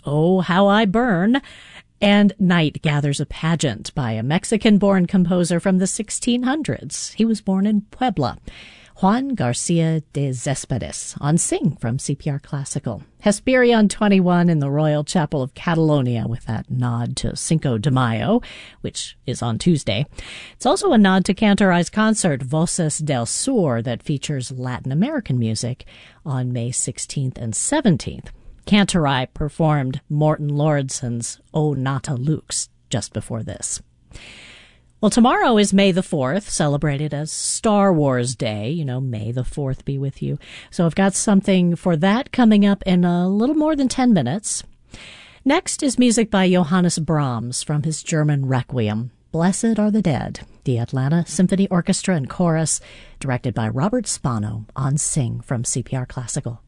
Oh, How I Burn, and Night Gathers a Pageant by a Mexican-born composer from the 1600s. He was born in Puebla. Juan Garcia de Cespedes on Sing from CPR Classical. Hesperion 21 in the Royal Chapel of Catalonia with that nod to Cinco de Mayo, which is on Tuesday. It's also a nod to Cantorais concert Voces del Sur that features Latin American music on May 16th and 17th. Cantorai performed Morten Lordson's O Nata Lux just before this. Well, tomorrow is May the 4th, celebrated as Star Wars Day. You know, May the 4th be with you. So I've got something for that coming up in a little more than 10 minutes. Next is music by Johannes Brahms from his German Requiem, Blessed Are the Dead, the Atlanta Symphony Orchestra and Chorus, directed by Robert Spano on Sing from CPR Classical.